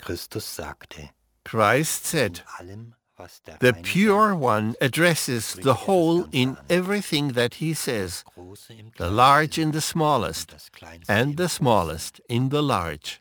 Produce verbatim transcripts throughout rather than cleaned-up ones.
Christus sagte, Christ said, in allem, was der "The Reine Pure sagt, One addresses spricht the er das whole Ganze in an, everything that he says, das Große im the Kleinsten large in the und smallest, das Kleinste and im the Großen." smallest in the large."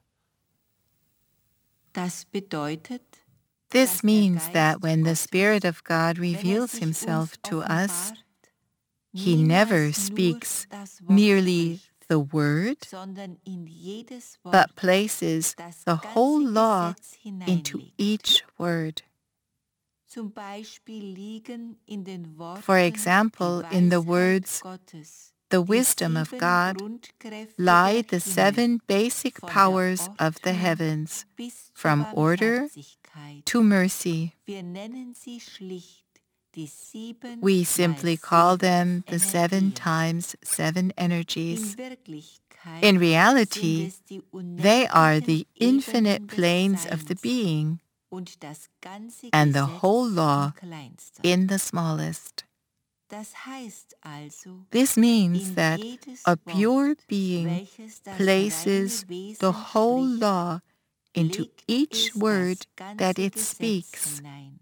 Das bedeutet, This means that when the Spirit of God reveals sich himself uns to us, offenbart, he niemals never nur speaks das Wort merely spricht, the word, sondern in jedes Wort but places das the whole ganze law Gesetz into hineinlegt. each word. Zum Beispiel liegen in den Worten For example, die in the Weisheit words, Gottes, the die wisdom of sieben God, Grundkräfte lie der the Himmel, seven basic von der powers of the Ordnung heavens, bis zur from order Barmherzigkeit. to mercy. Wir nennen sie schlicht die sieben We simply mal call sieben them the seven Energien. times seven energies. In Wirklichkeit In sind reality, es die they are the unendlichen infinite Ebenen des planes of the Seins being und das ganze and the Gesetz whole im law Kleinsten. in the smallest. Das heißt also, This means in that jedes a pure Wort, being welches das places reine Wesen the whole spricht, law into legt each es word das ganze that it Gesetz speaks. hinein.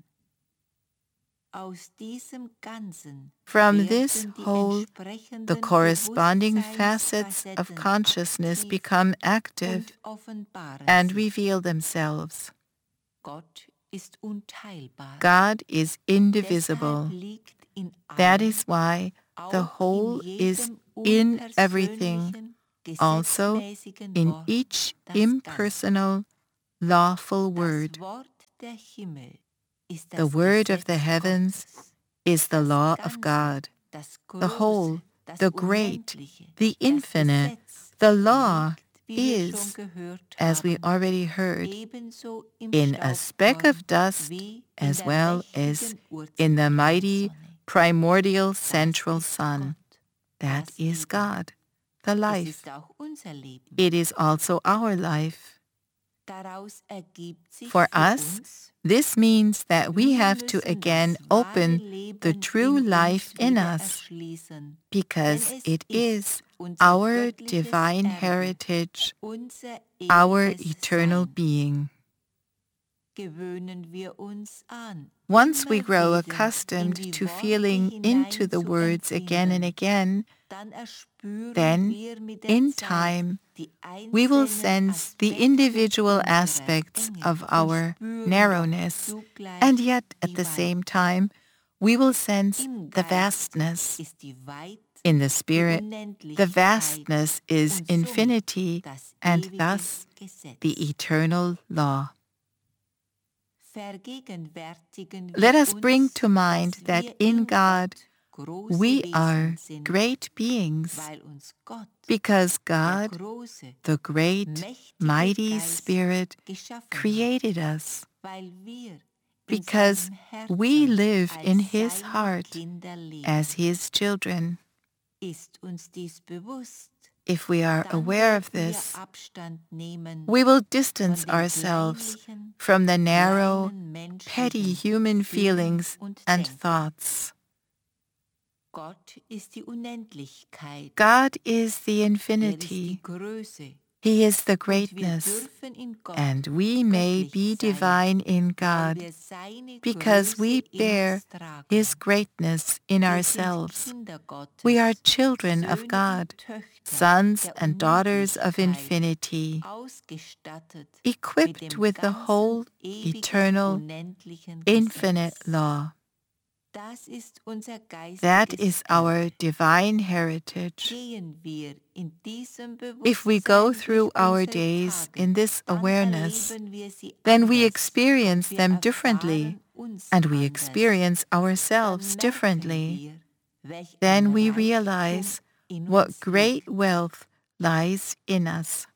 Aus diesem Ganzen From this werden die whole, entsprechenden the corresponding facets of Bewusstseinsfacetten consciousness aktiv become active und offenbaren and sich. reveal themselves. Gott ist unteilbar. God is Deshalb indivisible. liegt in That allem, is why the auch whole in is jedem in everything, unpersönlichen, also gesetzmäßigen in Wort each das Ganze. impersonal, lawful word. Das Wort der Himmel ist The das word of the Gesetz heavens Gottes. is the Das law Ganze, of God. das The Große, whole, das the great, Unendliche, the das infinite, Gesetz the law liegt, wie wir schon is, gehört as we haben, already heard, ebenso im in a speck of Staubkorn dust wie in as der well as mächtigen in the mighty Urzeitkernσonne. primordial Das central ist sun. Gott, That das is Leben. God, the Es life. ist auch unser Leben. It is also our life. Daraus ergibt sich For für us, uns, this means that we wir have to müssen again das wahre open Leben the true in life uns in wieder us, erschließen, because denn es it is ist unser our göttliches divine Erbe, heritage, unser our ewiges eternal Sein. being. Gewöhnen wir uns an, Once we immer grow wieder accustomed in die to Worte feeling into hinein the zu words again and empfinden, again, dann erspüren then, wir mit der in Zeit time, die we will einzelnen sense the Aspekte individual unserer aspects Enge of und our spüren narrowness, doch zugleich and yet at die the Weite. same time, we will sense Im the Geist vastness. ist die Weite, In the die spirit, the Unendlichkeit vastness is und somit infinity, das and ewige thus Gesetz. the eternal law. Vergegenwärtigen Let wir us bring uns, to mind dass that wir in in God Gott große we Wesen are sind, great beings, weil uns Gott, because der God, große, the great, mächtige mighty Geist, Spirit, geschaffen created us, hat, weil wir in because seinem Herzen we live in als His seine heart Kinder leben. as His children. Ist uns dies bewusst, If we are dann aware of werden wir this, Abstand nehmen we will von distance den ourselves kleinlichen, from the narrow, kleinen petty menschlichen human Gefühlen feelings und and Denken. thoughts. Gott ist die Unendlichkeit. God is the Er ist infinity. die Größe. He is the Und wir greatness, dürfen in Gott and we may göttlich be sein, divine in weil God, wir seine because Größe we in bear uns tragen. His greatness in Wir sind ourselves. Kinder Gottes, We are children of Söhne God, und Töchter sons der and daughters of Unendlichkeit, infinity, ausgestattet mit equipped dem with the ganzen whole, ewigen, eternal, unendlichen infinite Gesetz. law. Das ist unser That geistiges is our Erbe. divine heritage. Gehen wir in diesem If we go Bewusstsein through durch our unsere days Tage, in this dann awareness, erleben wir sie then we anders experience und wir them differently, erfahren uns and we anders. experience Dann ourselves merken differently. wir, welch Then ein we Reichtum realize in what uns great liegt. wealth lies in us.